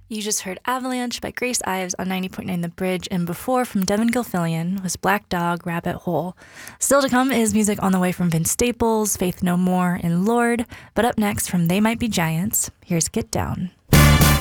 You just heard Avalanche by Grace Ives on 90.9 The Bridge, and before from Devin Gilfillian was Black Dog, Rabbit Hole. Still to come is music on the way from Vince Staples, Faith No More, and Lorde, but up next from They Might Be Giants, here's Get Down.